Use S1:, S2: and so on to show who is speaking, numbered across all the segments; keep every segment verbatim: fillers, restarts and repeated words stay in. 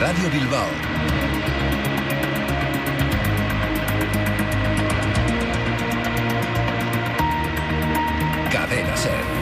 S1: Radio Bilbao. Cadena Ser.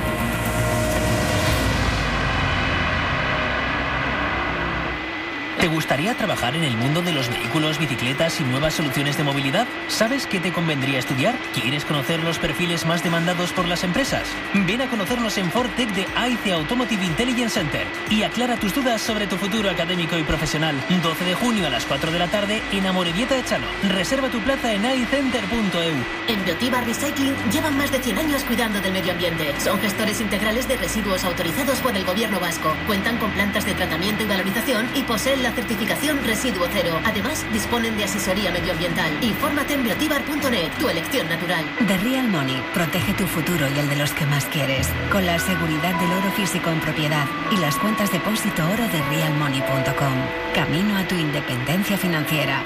S2: ¿Te gustaría trabajar en el mundo de los vehículos, bicicletas y nuevas soluciones de movilidad? ¿Sabes qué te convendría estudiar? ¿Quieres conocer los perfiles más demandados por las empresas? Ven a conocernos en Fortec de A I C Automotive Intelligence Center y aclara tus dudas sobre tu futuro académico y profesional. doce de junio a las cuatro de la tarde en Amorebieta de Chano. Reserva tu plaza en aicenter punto e u.
S3: En Biotibar Recycling llevan más de cien años cuidando del medio ambiente. Son gestores integrales de residuos autorizados por el Gobierno vasco. Cuentan con plantas de tratamiento y valorización y poseen la certificación Residuo Cero. Además, disponen de asesoría medioambiental. Infórmate en biotibar punto net, tu elección natural.
S4: The Real Money protege tu futuro y el de los que más quieres, con la seguridad del oro físico en propiedad y las cuentas depósito oro de real money punto com. Camino a tu independencia financiera.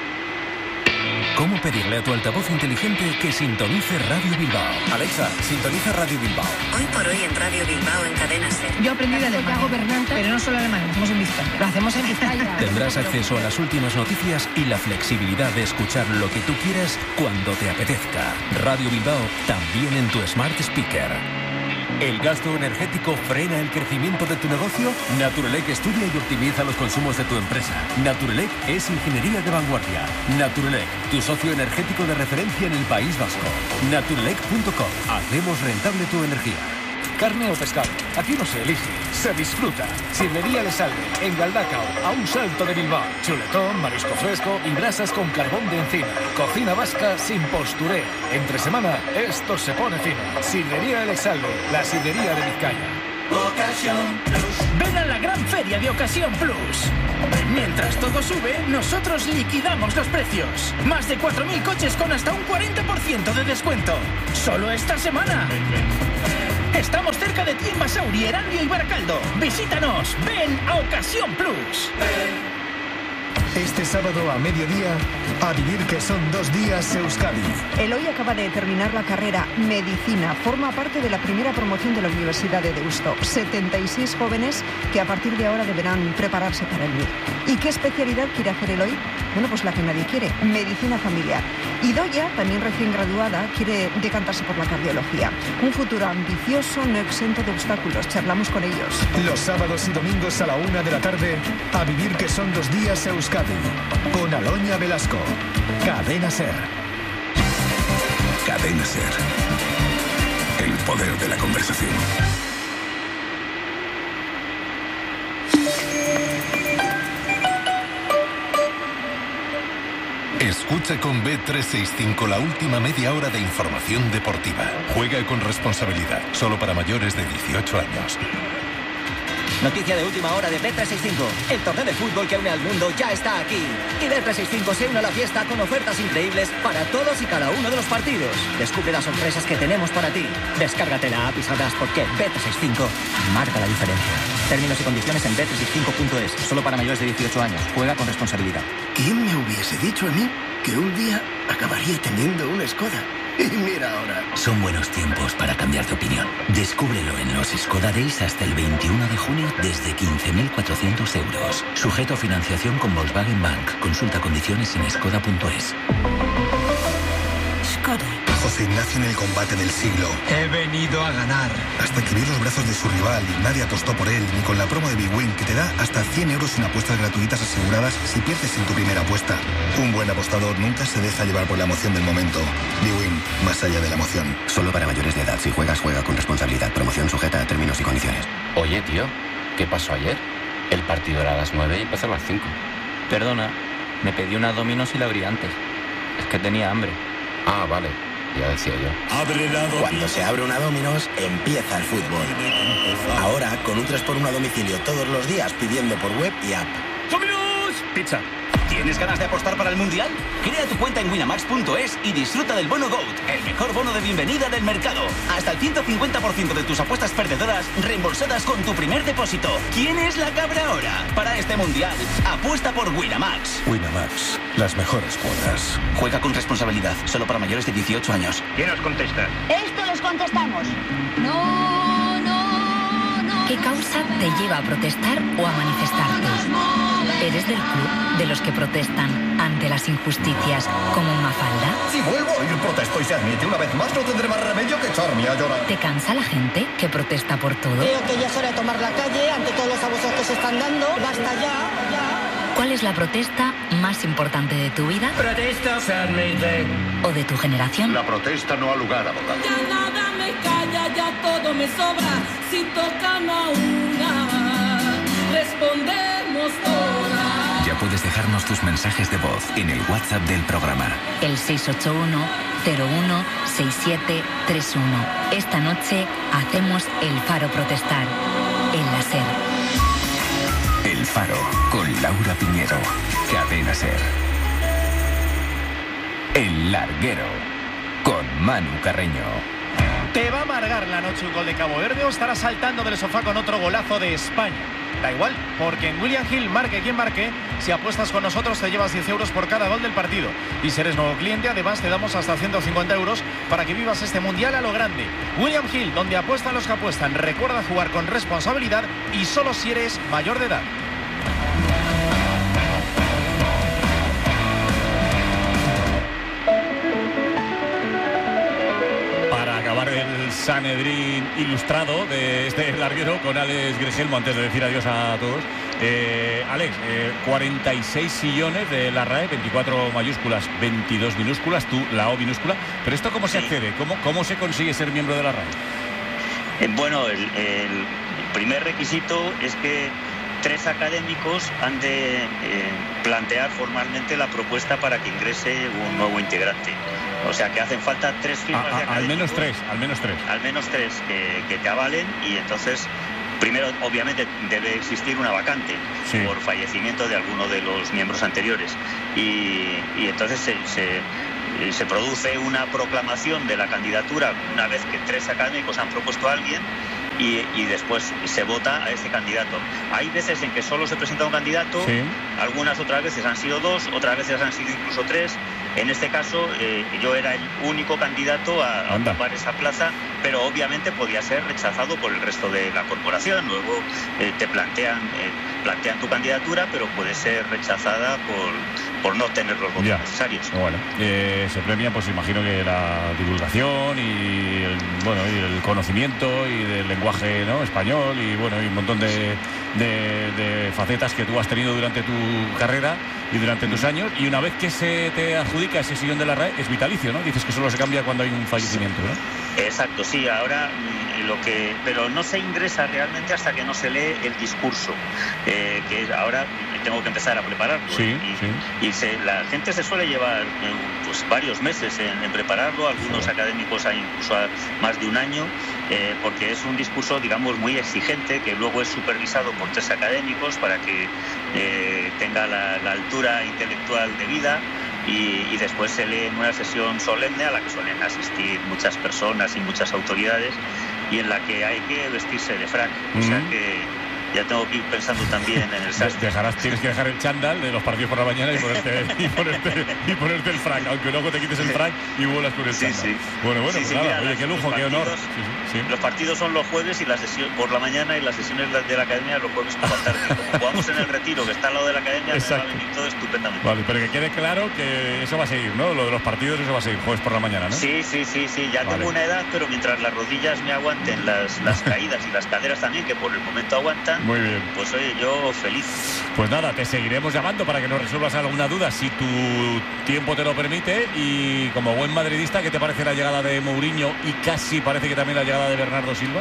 S1: ¿Cómo pedirle a tu altavoz inteligente que sintonice Radio Bilbao? Alexa, sintoniza Radio Bilbao.
S4: Hoy por hoy en Radio Bilbao en Cadena Ser.
S5: Yo aprendí de alemán, gobernante, pero no solo alemán, lo hacemos en Vizcaya. Lo hacemos en Vizcaya.
S1: Tendrás acceso a las últimas noticias y la flexibilidad de escuchar lo que tú quieras cuando te apetezca. Radio Bilbao también en tu Smart Speaker. ¿El gasto energético frena el crecimiento de tu negocio? Naturelec estudia y optimiza los consumos de tu empresa. Naturelec es ingeniería de vanguardia. Naturelec, tu socio energético de referencia en el País Vasco. Naturelec punto com. Hacemos rentable tu energía. Carne o pescado, aquí no se elige, se disfruta. Sidrería Le Salve, en Galdacao, a un salto de Bilbao. Chuletón, marisco fresco y brasas con carbón de encina. Cocina vasca sin postureo. Entre semana, esto se pone fino. Sidrería Le Salve, la sidrería de Vizcaya.
S6: Ocasión Plus. Ven a la gran feria de Ocasión Plus. Mientras todo sube, nosotros liquidamos los precios. Más de cuatro mil coches con hasta un cuarenta por ciento de descuento. Solo esta semana. Estamos cerca de ti en Basauri, Erandio y Baracaldo. Visítanos. Ven a Ocasión Plus.
S7: Este sábado a mediodía, a vivir que son dos días Euskadi.
S8: Eloy acaba de terminar la carrera Medicina. Forma parte de la primera promoción de la Universidad de Deusto. setenta y seis jóvenes que a partir de ahora deberán prepararse para el M I R. ¿Y qué especialidad quiere hacer Eloy? Bueno, pues la que nadie quiere, medicina familiar. Y Doya, también recién graduada, quiere decantarse por la cardiología. Un futuro ambicioso, no exento de obstáculos. Charlamos con ellos.
S7: Los sábados y domingos a la una de la tarde, a vivir que son dos días Euskadi. Con Aloña Velasco. Cadena Ser.
S1: Cadena Ser. El poder de la conversación. Escucha con B trescientos sesenta y cinco la última media hora de información deportiva. Juega con responsabilidad. Solo para mayores de dieciocho años.
S9: Noticia de última hora de B trescientos sesenta y cinco. El torneo de fútbol que une al mundo ya está aquí. Y B trescientos sesenta y cinco se une a la fiesta con ofertas increíbles para todos y cada uno de los partidos. Descubre las sorpresas que tenemos para ti. Descárgate la app y sabrás por qué B trescientos sesenta y cinco marca la diferencia. Términos y condiciones en B trescientos sesenta y cinco punto es. Solo para mayores de dieciocho años. Juega con responsabilidad.
S10: ¿Quién me hubiese dicho a mí que un día acabaría teniendo una Skoda? Y mira ahora.
S11: Son buenos tiempos para cambiar de opinión. Descúbrelo en los Skoda Days hasta el veintiuno de junio desde quince mil cuatrocientos euros. Sujeto a financiación con Volkswagen Bank. Consulta condiciones en skoda punto es.
S4: Skoda.
S12: José Ignacio en el combate del siglo.
S13: He venido a ganar.
S12: Hasta que vio los brazos de su rival y nadie apostó por él, ni con la promo de Big Win, que te da hasta cien euros sin apuestas gratuitas aseguradas si pierdes en tu primera apuesta. Un buen apostador nunca se deja llevar por la emoción del momento. Big Win, más allá de la emoción.
S14: Solo para mayores de edad. Si juegas, juega con responsabilidad. Promoción sujeta a términos y condiciones.
S15: Oye, tío, ¿qué pasó ayer? El partido era a las nueve y empezó a las cinco.
S16: Perdona, me pedí una Domino's y la abrí antes. Es que tenía hambre.
S15: Ah, vale. Ya decía yo.
S10: Cuando se abre una Domino's, empieza el fútbol. Ahora, con un tres por uno a domicilio todos los días, pidiendo por web y app.
S17: ¡Domino's! Pizza. ¿Tienes ganas de apostar para el Mundial? Crea tu cuenta en winamax punto es y disfruta del bono GOAT, el mejor bono de bienvenida del mercado. Hasta el ciento cincuenta por ciento de tus apuestas perdedoras reembolsadas con tu primer depósito. ¿Quién es la cabra ahora? Para este Mundial, apuesta por Winamax.
S1: Winamax, las mejores cuotas.
S17: Juega con responsabilidad, solo para mayores de dieciocho años.
S18: ¿Quién nos contesta?
S19: Esto les contestamos. No, no, no.
S4: ¿Qué causa te lleva a protestar o a manifestarte? ¿Eres del club de los que protestan ante las injusticias como Mafalda?
S13: Si vuelvo a oír protesto y se admite una vez más, no tendré más remedio que echarme a llorar.
S4: ¿Te cansa la gente que protesta por todo?
S18: Creo que ya es hora de tomar la calle ante todos los abusos que se están dando. Basta ya, ya.
S4: ¿Cuál es la protesta más importante de tu vida?
S19: Protesta,
S4: ¿O de tu generación?
S20: La protesta no ha lugar, abogado.
S21: Ya nada me calla, ya todo me sobra. Si tocan a una, respondemos todas.
S1: Ya puedes dejarnos tus mensajes de voz en el WhatsApp del programa.
S4: El seis ocho uno, cero uno, seis siete tres uno. Esta noche hacemos El Faro protestar. En la SER.
S1: El Faro, con Laura Piñero. Cadena SER. El Larguero, con Manu Carreño.
S22: ¿Te va a amargar la noche un gol de Cabo Verde o estarás saltando del sofá con otro golazo de España? Da igual, porque en William Hill, marque quien marque, si apuestas con nosotros te llevas diez euros por cada gol del partido. Y si eres nuevo cliente, además te damos hasta ciento cincuenta euros para que vivas este mundial a lo grande. William Hill, donde apuestan los que apuestan. Recuerda jugar con responsabilidad y solo si eres mayor de edad.
S23: Acabar el Sanedrín ilustrado de este larguero con Alex Grigelmo, antes de decir adiós a todos. Eh, Alex, eh, cuarenta y seis sillones de la R A E, veinticuatro mayúsculas, veintidós minúsculas, tú la O minúscula. Pero esto, ¿cómo se accede? ¿Cómo, cómo se consigue ser miembro de la R A E?
S24: Eh, bueno, el, el primer requisito es que tres académicos han de eh, plantear formalmente la propuesta para que ingrese un nuevo integrante. O sea que hacen falta tres firmas
S23: a, a,
S24: de académicos.
S23: Al menos tres, al menos tres.
S24: Al menos tres que, que te avalen, y entonces, primero, obviamente, debe existir una vacante sí. por fallecimiento de alguno de los miembros anteriores. Y, y entonces se, se, se produce una proclamación de la candidatura una vez que tres académicos han propuesto a alguien. Y, y después se vota a ese candidato. Hay veces en que solo se presenta un candidato, sí. algunas otras veces han sido dos, otras veces han sido incluso tres. En este caso eh, yo era el único candidato a, a ocupar esa plaza, pero obviamente podía ser rechazado por el resto de la corporación. Luego eh, te plantean, eh, plantean tu candidatura, pero puede ser rechazada por, por no tener los votos ya. necesarios.
S23: Bueno, eh, se premia, pues imagino que la divulgación y el, bueno, y el conocimiento y del lenguaje, ¿no?, español, y bueno, y un montón de, de, de facetas que tú has tenido durante tu carrera y durante tus años, y una vez que se te adjudica ese sillón de la R A E es vitalicio, ¿no? Dices que solo se cambia cuando hay un fallecimiento, ¿no?
S24: Exacto, sí, ahora lo que, pero no se ingresa realmente hasta que no se lee el discurso, eh, que ahora tengo que empezar a prepararlo.
S23: Sí,
S24: y,
S23: sí.
S24: y se, la gente se suele llevar eh, pues varios meses en, en prepararlo, algunos sí. académicos hay incluso a más de un año, eh, porque es un discurso, digamos, muy exigente, que luego es supervisado por tres académicos para que eh, tenga la, la altura intelectual debida. Y, y después se lee en una sesión solemne a la que suelen asistir muchas personas y muchas autoridades, y en la que hay que vestirse de frac. Mm-hmm. O sea que ya tengo que ir pensando también en el sastre.
S23: Dejarás, tienes que dejar el chándal de los partidos por la mañana y ponerte, y ponerte, y ponerte el frac, aunque luego te quites el frac y vuelas con el
S24: sí,
S23: chándal.
S24: Sí.
S23: Bueno, bueno,
S24: sí,
S23: pues
S24: sí,
S23: nada,
S24: mira,
S23: oye,
S24: las,
S23: qué lujo, qué
S24: partidos,
S23: honor. Sí, sí.
S24: Los partidos son los jueves y las sesiones por la mañana, y las sesiones de la academia los jueves por la tarde. Como jugamos en el Retiro, que está al lado de la academia, me va a venir todo estupendamente.
S23: Vale, pero que quede claro que eso va a seguir, ¿no? Lo de los partidos, eso va a seguir jueves por la mañana, ¿no?
S24: Sí, sí, sí, sí. Ya vale. tengo una edad, pero mientras las rodillas me aguanten, las, las caídas y las caderas también, que por el momento aguantan,
S23: muy bien.
S24: Pues oye, yo feliz.
S23: Pues nada, te seguiremos llamando para que nos resuelvas alguna duda, si tu tiempo te lo permite. Y como buen madridista, ¿qué te parece la llegada de Mourinho y casi parece que también la llegada de Bernardo Silva?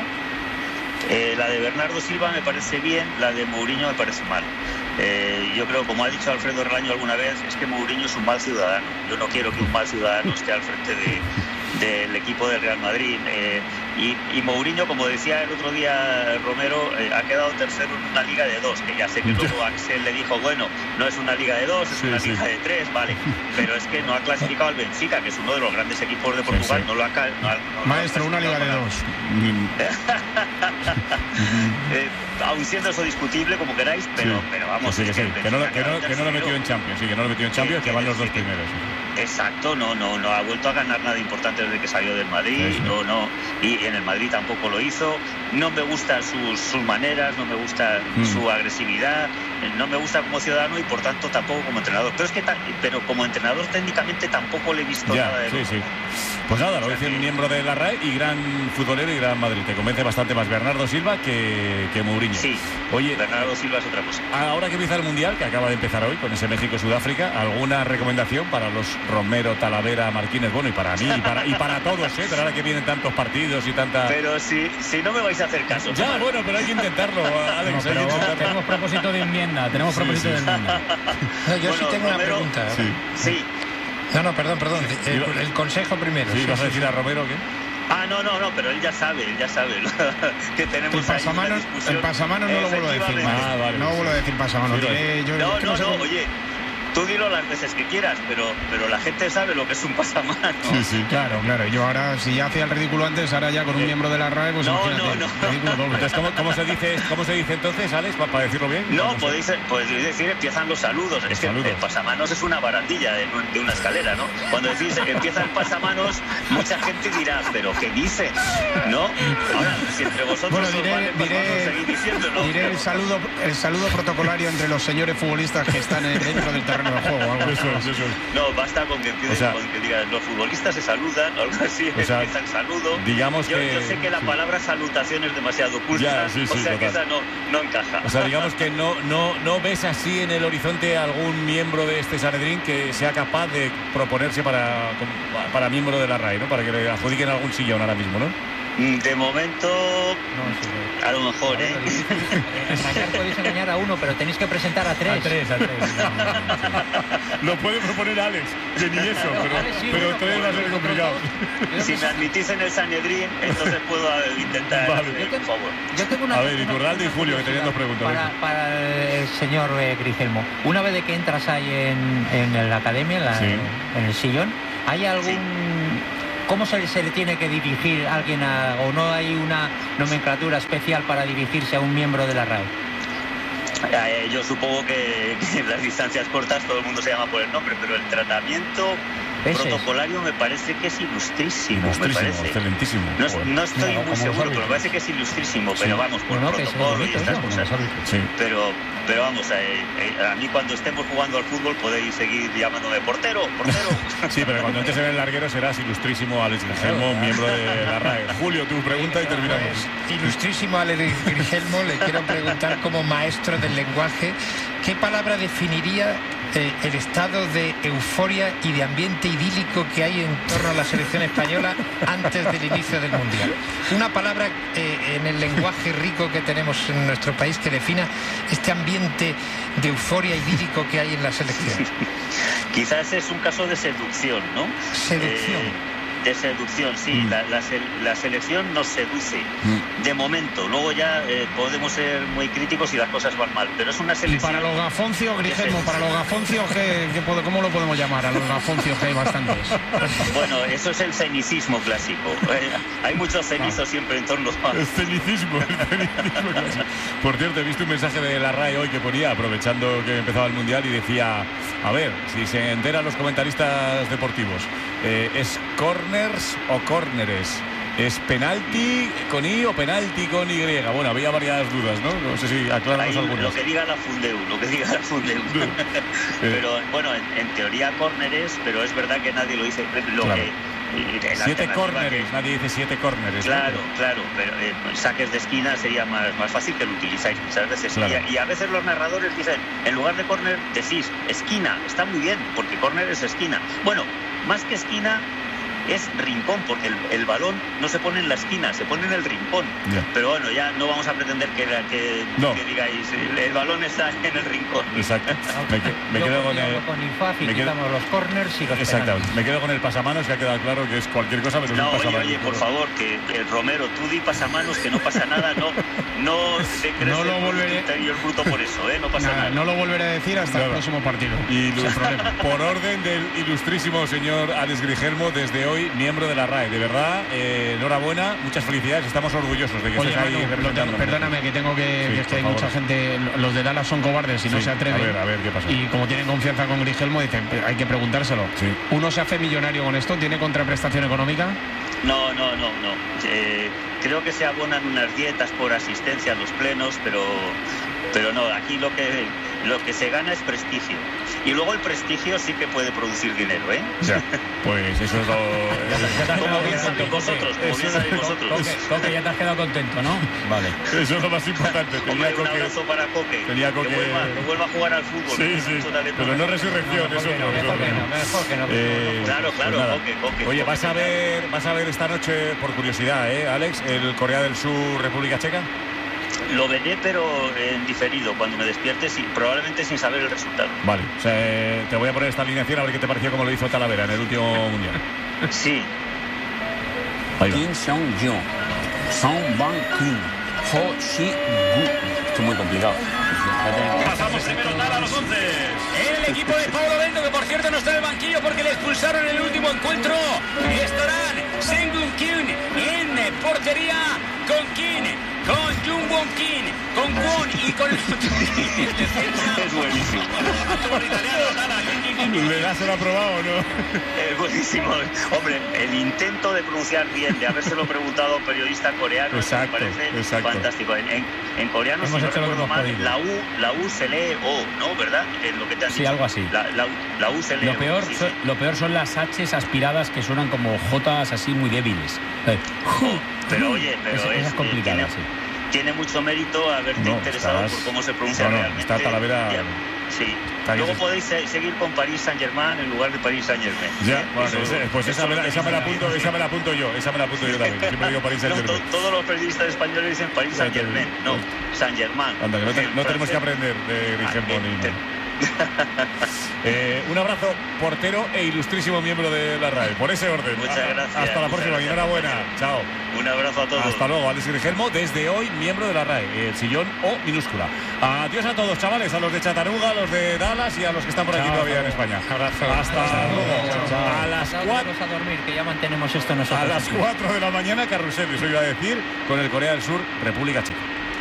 S24: Eh, la de Bernardo Silva me parece bien, la de Mourinho me parece mal. Eh, yo creo, como ha dicho Alfredo Relaño alguna vez, es que Mourinho es un mal ciudadano. Yo no quiero que un mal ciudadano esté al frente de, del equipo del Real Madrid. Eh, y, y Mourinho, como decía el otro día Romero, eh, ha quedado tercero en una liga de dos, que ya sé que luego Axel le dijo, bueno, no es una liga de dos, es sí, una sí. liga de tres, vale, pero es que no ha clasificado al Benfica, que es uno de los grandes equipos de Portugal, sí, sí. no lo ha... No, no,
S22: Maestro,
S24: no
S22: una liga de dos.
S24: eh, aun siendo eso discutible, como queráis, pero,
S23: sí.
S24: pero vamos...
S23: Sí, sí,
S24: es
S23: que,
S24: que,
S23: sí. que, no, que, no, que no lo metió en Champions, sí, que no lo metió en Champions, sí, que, que van los dos que, primeros. Sí.
S24: Exacto, no, no, no ha vuelto a ganar nada importante desde que salió del Madrid, sí, sí. no, no, y en el Madrid tampoco lo hizo. No me gustan sus, sus maneras, no me gusta mm. su agresividad, no me gusta como ciudadano y por tanto tampoco como entrenador. Pero es que, pero como entrenador técnicamente tampoco le he visto
S23: ya,
S24: nada de
S23: sí,
S24: lo.
S23: sí. Pues nada, lo dice un miembro de la R A E y gran futbolero y gran Madrid. Te convence bastante más Bernardo Silva que, que Mourinho.
S24: Sí,
S23: oye,
S24: Bernardo Silva es otra cosa.
S23: Ahora que empieza el Mundial, que acaba de empezar hoy con ese México-Sudáfrica, ¿alguna recomendación para los Romero, Talavera, Martínez? Bueno, y para mí y para, y para todos, ¿eh? Pero ahora que vienen tantos partidos y tanta...
S24: Pero si, si no me vais a hacer caso.
S23: Ya, ¿no? Bueno, pero hay que intentarlo, Alex.
S2: No, pero
S23: hay que intentarlo.
S2: Tenemos propósito de enmienda, tenemos
S23: sí,
S2: propósito
S23: sí.
S2: de enmienda.
S3: No, yo
S24: bueno,
S3: sí tengo
S24: Romero,
S3: una pregunta.
S24: Sí. sí.
S3: No, no, perdón, perdón. El, el consejo primero.
S23: Sí,
S3: sí
S23: ¿vas
S3: sí,
S23: a decir
S3: sí.
S23: a Romero qué?
S24: Ah, no, no, no, pero él ya sabe, él ya sabe que tenemos
S2: el pasamanos, el pasamanos no lo vuelvo a decir más.
S23: Ah, vale,
S2: no
S23: sí.
S2: vuelvo a decir pasamanos.
S23: Sí,
S2: diré, yo,
S24: no,
S2: yo
S24: no,
S2: no,
S24: no, oye, tú dilo las veces que quieras, pero, pero la gente sabe lo que es un pasamanos.
S2: Sí, sí, claro, claro. Yo ahora, si ya hacía el ridículo antes, ahora ya con un miembro de la R A E, pues
S24: no,
S2: imagínate,
S24: no, no.
S2: ridículo doble.
S23: Entonces, ¿cómo, cómo, se dice, ¿cómo se dice entonces, Alex, para, para decirlo bien?
S24: No, podéis, podéis decir, empiezan los saludos.
S23: Los
S24: es que
S23: saludos.
S24: el pasamanos es una barandilla de, de una escalera, ¿no? Cuando decís, empieza el pasamanos, mucha gente dirá, ¿pero qué dice? ¿No? Ahora, si entre vosotros
S2: bueno,
S24: os
S2: diré,
S24: vale
S2: diré,
S24: seguir diciéndolo.
S2: diré el saludo, el saludo protocolario entre los señores futbolistas que están dentro del terreno de juego. Algo
S23: eso es, eso es.
S24: No, basta con que empieces, o sea, con que digas, los futbolistas se saludan, algo así, o sea, empieza el saludo.
S23: Digamos
S24: yo,
S23: que,
S24: yo sé que la
S23: sí.
S24: palabra salutación es demasiado culta,
S23: sí, sí,
S24: o sea
S23: total.
S24: que esa no, no encaja.
S23: O sea, digamos que no, no, no ves así en el horizonte algún miembro de este Sanedrín que sea capaz de proponerse para, para miembro de la R A E, ¿no? Para que le adjudiquen algún sillón ahora mismo, ¿no?
S24: De momento, no, a lo mejor, ¿eh?
S3: Engañar podéis engañar a uno, pero tenéis que presentar a tres.
S2: A tres, a tres.
S23: Lo puede proponer Alex, que ni eso, pero, sí, pero bueno, tres va a ser complicado.
S24: Si me admitís en el Sanedrín, entonces puedo intentar
S23: vale.
S24: hacer un favor.
S3: Yo tengo una
S23: a ver, Iturralde y Julio, que tenían dos preguntas.
S3: Para, para el señor eh, Grigelmo, una vez de que entras ahí en, en la academia, en, la, sí. en el sillón, ¿hay algún... Sí. ¿Cómo se, se le tiene que dirigir a alguien a, o no hay una nomenclatura especial para dirigirse a un miembro de la R A E?
S24: Eh, yo supongo que, que en las distancias cortas todo el mundo se llama por el nombre, pero el tratamiento
S3: ¿Ese
S24: protocolario es? me parece que es ilustrísimo,
S23: ilustrísimo
S24: me parece.
S23: excelentísimo.
S24: No, no estoy Mira, muy seguro, pero me parece que es ilustrísimo, sí. pero vamos, por no, no, protocolo y estas cosas. Sí. Pero, pero vamos, eh, eh, a mí cuando estemos jugando al fútbol podéis seguir llamándome portero, portero.
S23: Sí, pero cuando antes en el larguero serás ilustrísimo Alex Grigelmo, miembro de la R A E. Julio, tu pregunta y terminamos.
S3: Pues, ilustrísimo Alex Grigelmo, le quiero preguntar como maestro del lenguaje, ¿qué palabra definiría eh, el estado de euforia y de ambiente idílico que hay en torno a la selección española antes del inicio del Mundial? Una palabra eh, en el lenguaje rico que tenemos en nuestro país que defina este ambiente de euforia idílico que hay en la selección.
S24: Quizás es un caso de seducción, ¿no?
S3: Seducción.
S24: Eh... De seducción, sí. Mm. La, la, la selección nos seduce. Mm. De momento. Luego ya eh, podemos ser muy críticos y las cosas van mal. Pero es una selección...
S2: Y para los gafoncios, Grigelmo, para los gafoncios, ¿qué, qué, ¿cómo lo podemos llamar? A los gafoncios, que hay bastantes.
S24: Bueno, eso es el cenicismo clásico. Eh, hay muchos cenizos ah. siempre en torno a...
S23: El cenicismo, el cenicismo clásico. Por cierto, he visto un mensaje de la R A E hoy que ponía, aprovechando que empezaba el Mundial, y decía, a ver, si se enteran los comentaristas deportivos, eh, ¿es corner o córneres? ¿Es penalti con I o penalti con Y? Bueno, había varias dudas, ¿no? No sé si aclaramos algunas.
S24: Lo que diga la Fundeu, lo que diga la Fundeu. Pero bueno, en, en teoría córneres, pero es verdad que nadie lo dice. Lo
S23: claro.
S24: que,
S23: siete córneres, nadie dice siete córneres.
S24: Claro, ¿no? claro, pero eh, saques de esquina sería más, más fácil, que lo utilizáis muchas veces. Claro. Y, y a veces los narradores dicen, en lugar de córner, decís esquina. Está muy bien, porque córner es esquina. Bueno, más que esquina, es rincón, porque el, el balón no se pone en la esquina, se pone en el rincón. Yeah. Pero bueno, ya no vamos a pretender que, que, no. que digáis, el, el balón está en el rincón.
S23: Exacto. Me, que, me quedo con el...
S3: Con Infaf y
S23: me
S3: quitamos quedo, los corners y los
S23: Exactamente. Penales. Me quedo con el pasamanos, que ha quedado claro que es cualquier cosa, pero
S24: no,
S23: un pasamanos.
S24: Oye, oye, por favor, que el Romero, tú di pasamanos, que no pasa nada, no, no te crees
S2: no lo volveré...
S24: interior bruto por eso, ¿eh? No pasa nada. nada.
S2: No lo volveré a decir hasta claro. el próximo partido.
S23: Y por orden del ilustrísimo señor Alex Grigelmo, desde hoy hoy miembro de la R A E. De verdad, eh, enhorabuena, muchas felicidades, estamos orgullosos de que
S2: Oye,
S23: estés ahí
S2: Manu,
S23: representándonos.
S2: perdóname que tengo que,
S23: Sí,
S2: que es que hay
S23: por
S2: mucha
S23: favor.
S2: gente, los de Dallas son cobardes y no
S23: Sí,
S2: se atreven.
S23: a ver, a ver, ¿qué pasa?
S2: Y como tienen confianza con Grigelmo, dicen, hay que preguntárselo.
S23: Sí.
S2: ¿Uno se hace millonario con esto? ¿Tiene contraprestación económica?
S24: No, no, no, no. Eh, creo que se abonan unas dietas por asistencia a los plenos, pero, pero no, aquí lo que, lo que se gana es prestigio. Y luego el prestigio sí que puede producir dinero, ¿eh?
S23: Ya, pues eso es lo...
S24: Como bien sabéis vosotros, como bien sabéis vosotros.
S5: Coque, Coque, ya te has quedado contento, ¿no?
S23: Vale. Eso es lo más importante.
S24: Hombre,
S23: Tenía
S24: un
S23: Coque-
S24: abrazo para Coque.
S23: tenía Coque-
S24: Que, vuelva, que vuelva a jugar al fútbol.
S23: Sí,
S24: que
S23: sí,
S24: mucho talento.
S23: pero no resurrección, eso no. eso no. Eh,
S24: Claro,
S23: pues
S24: claro,
S23: nada.
S24: Coque, Coque.
S23: Oye,
S24: Coque,
S23: vas a ver, vas a ver esta noche, por curiosidad, ¿eh, Alex? El Corea del Sur, República Checa.
S24: Lo veré, pero en diferido, cuando me despierte, sí, probablemente sin saber el resultado.
S23: Vale, o sea, eh, te voy a poner esta alineación a ver qué te pareció como lo hizo Talavera en el último mundial.
S24: Sí.
S23: Ahí va.
S5: Kim Seong-jung, Song Bang-kun, Ho Shi-gu. Esto es muy complicado.
S23: Pasamos primero a los once.
S5: El equipo de Paulo Bento, que por cierto no está en el banquillo porque le expulsaron en el último encuentro. Estarán Sengun Kyun en portería con Kim, con Jung Won Kim, con Kwon y con el
S24: Es buenísimo.
S23: ¿Le das el aprobado o no?
S24: Es buenísimo. Hombre, el intento de pronunciar bien, de habérselo preguntado a un periodista coreano,
S23: Exacto,
S24: me parece
S23: exacto.
S24: fantástico. En, en, en coreano,
S5: Hemos
S24: si no
S5: hecho lo que
S24: recuerdo
S5: hemos
S24: mal,
S5: podido.
S24: la U, la U se lee O, ¿no? ¿Verdad? Es lo que te han
S5: Sí,
S24: dicho.
S5: algo así.
S24: La, la, la U se lee
S5: Lo
S24: O,
S5: peor,
S24: sí,
S5: son,
S24: sí.
S5: lo peor son las H's aspiradas que suenan como J's así muy débiles. Eh,
S24: Pero oye, pero
S5: Esa-
S24: es,
S5: esa es
S24: eh,
S5: complicada,
S24: tiene,
S5: sí.
S24: tiene mucho mérito haberte
S23: No,
S24: interesado
S23: estás-
S24: por cómo se pronuncia
S23: no, no,
S24: realmente.
S23: está Talavera-
S24: Ya, sí.
S23: Está
S24: Luego
S23: que-
S24: podéis se- seguir con París Saint-Germain en lugar de París Saint-Germain.
S23: Ya,
S24: ¿eh?
S23: bueno,
S24: Eso-
S23: ese- pues esa
S24: eso
S23: me, la,
S24: lo
S23: esa, me la
S24: tenéis
S23: apunto, esa me la apunto yo, esa me la apunto yo también. Siempre digo París
S24: No,
S23: Saint-Germain.
S24: to- todos los periodistas españoles dicen París Saint-Germain. No, Saint-Germain.
S23: Anda, que no, te-
S24: En
S23: no tenemos que
S24: francés-
S23: aprender de Grigelmo
S24: Ah,
S23: ni
S24: te-
S23: nada. Eh, un abrazo, portero e ilustrísimo miembro de la R A E. Por ese orden.
S24: Muchas
S23: Hasta-
S24: gracias,
S23: Hasta la
S24: muchas
S23: próxima y
S24: gracias,
S23: enhorabuena.
S24: compañero.
S23: Chao.
S24: Un abrazo a todos.
S23: Hasta luego, Alex Grigelmo, desde hoy miembro de la R A E, el sillón O minúscula. Adiós a todos, chavales, a los de Chattanooga, a los de Dallas y a los que están por aquí
S5: Chao,
S23: todavía en
S5: hasta
S23: España.
S5: Abrazo.
S23: Hasta luego. A las cuatro.
S5: Vamos a dormir, que ya mantenemos esto nosotros.
S23: A las
S5: aquí.
S23: cuatro de la mañana, carrusel, eso iba a decir, con el Corea del Sur, República Checa.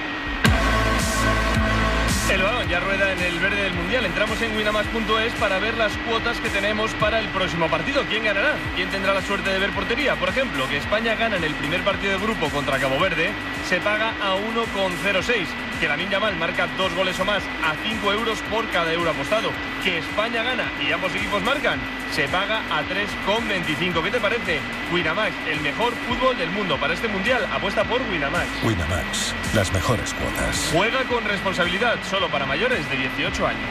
S6: El balón ya rueda en el verde del Mundial. Entramos en winamax punto es para ver las cuotas que tenemos para el próximo partido. ¿Quién ganará? ¿Quién tendrá la suerte de ver portería? Por ejemplo, que España gana en el primer partido de grupo contra Cabo Verde, se paga a uno coma cero seis. Que Lamine Yamal marca dos goles o más a cinco euros por cada euro apostado. Que España gana y ambos equipos marcan, se paga a tres coma veinticinco. ¿Qué te parece? Winamax, el mejor fútbol del mundo. Para este Mundial, apuesta por Winamax.
S7: Winamax, las mejores cuotas.
S6: Juega con responsabilidad, solo para mayores de dieciocho años.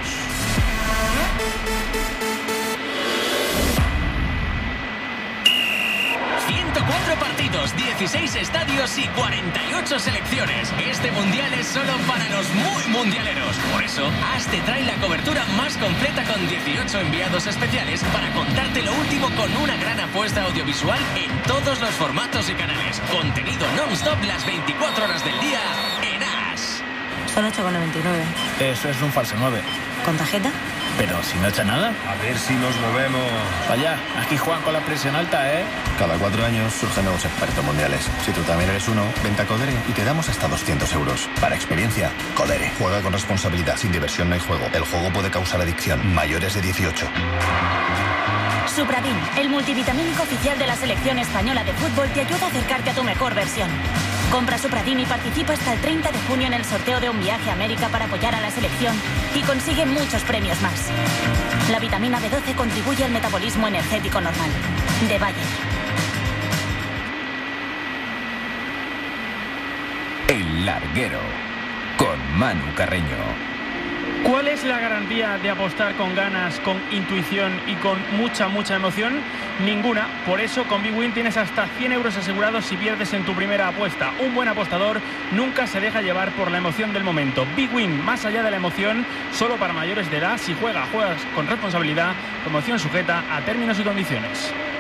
S8: ciento cuatro partidos, dieciséis estadios y cuarenta y ocho selecciones. Este mundial es solo para los muy mundialeros. Por eso, As te trae la cobertura más completa con dieciocho enviados especiales para contarte lo último con una gran apuesta audiovisual en todos los formatos y canales. Contenido non-stop las veinticuatro horas del día en As.
S19: Son ocho con noventa y nueve.
S5: Eso es un falso nueve.
S19: ¿Con tarjeta?
S5: Pero si no echa nada.
S7: A ver si nos movemos.
S5: Vaya, aquí juegan con la presión alta, ¿eh?
S14: Cada cuatro años surgen nuevos expertos mundiales. Si tú también eres uno, vente a Codere y te damos hasta doscientos euros. Para experiencia, Codere. Juega con responsabilidad. Sin diversión no hay juego. El juego puede causar adicción. Mayores de dieciocho.
S19: Supradim, el multivitamínico oficial de la selección española de fútbol, te ayuda a acercarte a tu mejor versión. Compra Supradim y participa hasta el treinta de junio en el sorteo de un viaje a América para apoyar a la selección y consigue muchos premios más. La vitamina B doce contribuye al metabolismo energético normal. De Bayer.
S1: El Larguero, con Manu Carreño.
S25: ¿Cuál es la garantía de apostar con ganas, con intuición y con mucha, mucha emoción? Ninguna. Por eso con Big Win tienes hasta cien euros asegurados si pierdes en tu primera apuesta. Un buen apostador nunca se deja llevar por la emoción del momento. Big Win, más allá de la emoción, solo para mayores de edad. Si juega, juegas con responsabilidad. Promoción sujeta a términos y condiciones.